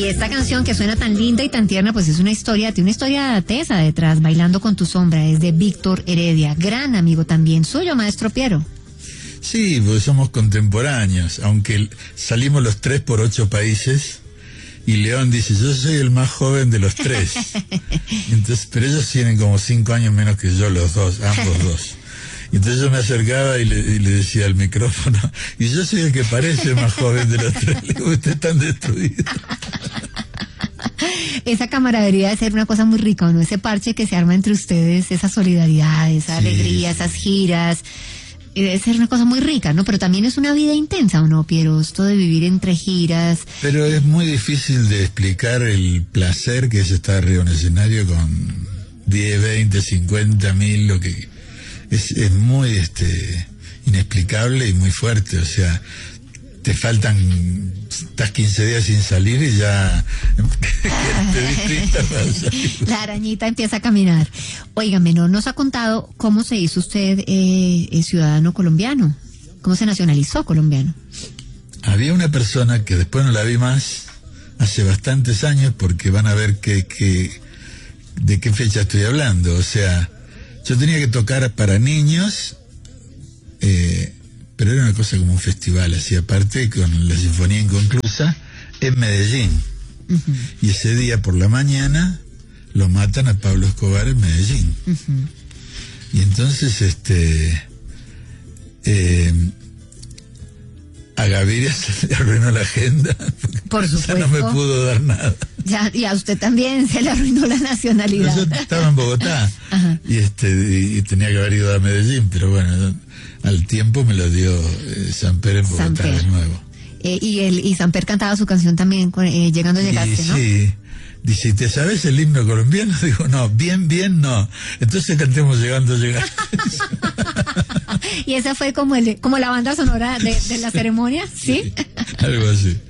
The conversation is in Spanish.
Esta canción que suena tan linda y tan tierna, pues es una historia, tiene una historia tesa detrás, Bailando con tu sombra, es de Víctor Heredia, gran amigo también suyo, maestro Piero. Sí, pues somos contemporáneos, aunque salimos los tres por 8 países, y León dice, yo soy el más joven de los 3. Entonces, pero ellos tienen como 5 años menos que yo, los dos, ambos dos. Y entonces yo me acercaba y le decía al micrófono, y yo soy el que parece más joven de los 3. Le digo, usted está destruido. Esa camaradería debe ser una cosa muy rica, ¿no? Ese parche que se arma entre ustedes, esa solidaridad, esa alegría, esas giras, debe ser una cosa muy rica, ¿no? Pero también es una vida intensa, ¿o no, Piero? Esto de vivir entre giras. Pero es muy difícil de explicar el placer que es estar arriba en un escenario con 10, 20, 50 mil, lo que es muy inexplicable y muy fuerte. O sea, te faltan, estás 15 días sin salir y ya la arañita empieza a caminar. Óigame, no nos ha contado cómo se hizo usted ciudadano colombiano, cómo se nacionalizó colombiano. Había una persona que después no la vi más hace bastantes años, porque van a ver de qué fecha estoy hablando. O sea, yo tenía que tocar para niños, pero era una cosa como un festival, así aparte, con la Sinfonía Inconclusa, en Medellín. Uh-huh. Y ese día por la mañana lo matan a Pablo Escobar en Medellín. Uh-huh. Y entonces a Gaviria se le arruinó la agenda. Por supuesto. Ya no me pudo dar nada. Ya, y a usted también se le arruinó la nacionalidad. Yo estaba en Bogotá. Ajá. Y tenía que haber ido a Medellín, pero bueno, al tiempo me lo dio Samper en Bogotá de nuevo. Y Samper cantaba su canción también, Llegando Llegaste, ¿no? Sí. Dice, ¿te sabes el himno colombiano? Digo, no, bien, no. Entonces cantemos Llegando Llegaste. Y esa fue como la banda sonora de la ceremonia, ¿sí? Sí, algo así.